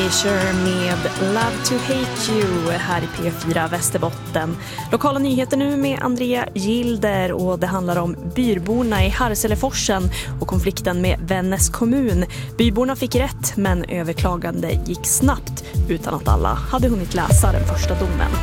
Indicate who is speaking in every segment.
Speaker 1: Med Love to Hate You här i P4 Västerbotten. Lokala nyheter nu med Andrea Gilder, och det handlar om byborna i Harseleforsen och konflikten med Vännäs kommun. Byborna fick rätt, men överklagande gick snabbt utan att alla hade hunnit läsa den första domen.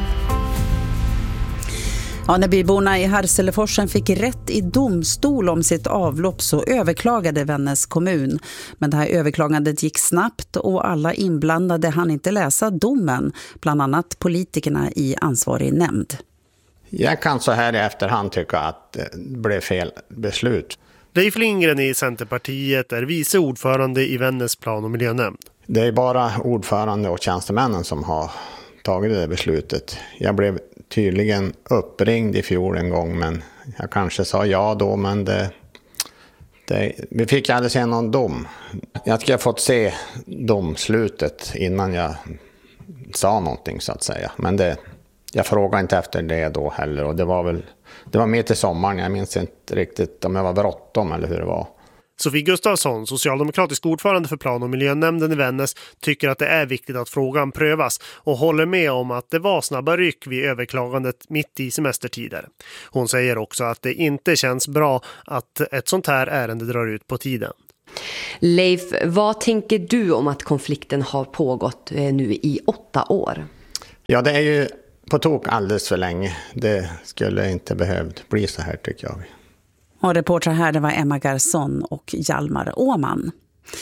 Speaker 2: Ja, när byborna i Harseleforsen fick rätt i domstol om sitt avlopp så överklagade Vännäs kommun. Men det här överklagandet gick snabbt och alla inblandade hann inte läsa domen, bland annat politikerna i ansvarig nämnd.
Speaker 3: Jag kan så här i efterhand tycka att det blev fel beslut.
Speaker 4: Leif Lindgren i Centerpartiet är vice ordförande i Vännäs plan- och miljönämnd.
Speaker 3: Det är bara ordförande och tjänstemännen som har tagit det beslutet. Jag blev tydligen uppringd i fjol en gång, men jag kanske sa ja då, men vi fick aldrig se någon dom. Jag skulle ha fått se domslutet innan jag sa någonting så att säga, men jag frågade inte efter det då heller, och det var mer till sommaren. Jag minns inte riktigt om jag var bråttom eller hur det var.
Speaker 4: Sofie Gustafsson, socialdemokratisk ordförande för plan- och miljönämnden i Vännäs, tycker att det är viktigt att frågan prövas och håller med om att det var snabba ryck vid överklagandet mitt i semestertider. Hon säger också att det inte känns bra att ett sånt här ärende drar ut på tiden.
Speaker 5: Leif, vad tänker du om att konflikten har pågått nu i 8 år?
Speaker 3: Ja, det är ju på tok alldeles för länge. Det skulle inte behövt bli så här, tycker jag.
Speaker 2: Och reportrar här, det var Emma Garson och Hjalmar Åman.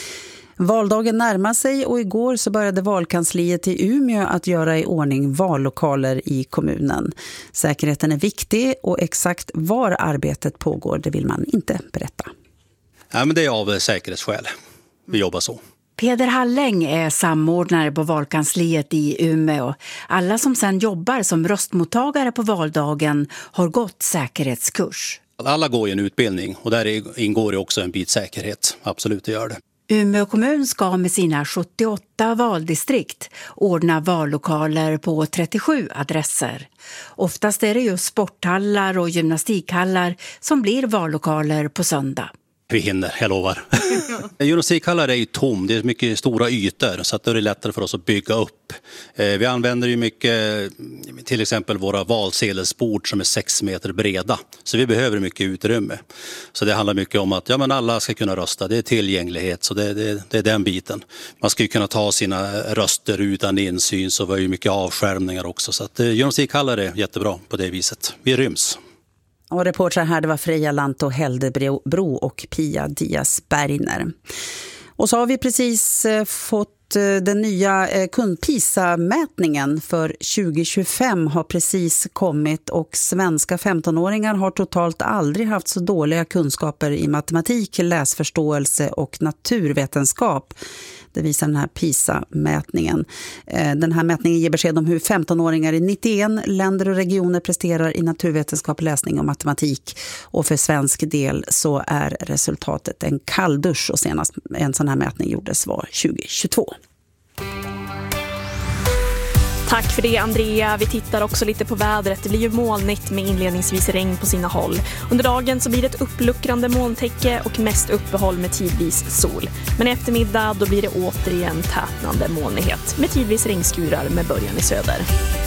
Speaker 2: Valdagen närmar sig och igår så började valkansliet i Umeå att göra i ordning vallokaler i kommunen. Säkerheten är viktig och exakt var arbetet pågår, det vill man inte berätta.
Speaker 6: Ja, men det är av säkerhetsskäl. Vi jobbar så.
Speaker 7: Peder Halläng är samordnare på valkansliet i Umeå. Alla som sedan jobbar som röstmottagare på valdagen har gått säkerhetskurs.
Speaker 6: Alla går i en utbildning och där ingår det också en bit säkerhet. Absolut, det gör det.
Speaker 7: Umeå kommun ska med sina 78 valdistrikt ordna vallokaler på 37 adresser. Oftast är det just sporthallar och gymnastikhallar som blir vallokaler på söndag.
Speaker 6: Vi hinner, jag lovar. Gymnastikhallar är ju tom, det är mycket stora ytor så att det är lättare för oss att bygga upp. Vi använder ju mycket, till exempel våra valsedelsbord som är 6 meter breda. Så vi behöver mycket utrymme. Så det handlar mycket om att men alla ska kunna rösta, det är tillgänglighet, så det är den biten. Man ska ju kunna ta sina röster utan insyn, så vi har ju mycket avskärmningar också. Så att gymnastikhallar är jättebra på det viset. Vi ryms.
Speaker 2: Och reportrar här, det var Freja Lanto Heldebro och Pia Diaz-Bergner. Och så har vi precis fått den nya PISA-mätningen för 2025 har precis kommit, och svenska 15-åringar har totalt aldrig haft så dåliga kunskaper i matematik, läsförståelse och naturvetenskap. Det visar den här PISA-mätningen. Den här mätningen ger besked om hur 15-åringar i 91 länder och regioner presterar i naturvetenskap, läsning och matematik. Och för svensk del så är resultatet en kalldusch, och senast en sån här mätning gjordes var 2022.
Speaker 1: Tack för det, Andrea. Vi tittar också lite på vädret. Det blir ju molnigt med inledningsvis regn på sina håll. Under dagen så blir det ett uppluckrande molntäcke och mest uppehåll med tidvis sol. Men i eftermiddag då blir det återigen tätnande molnighet med tidvis regnskurar med början i söder.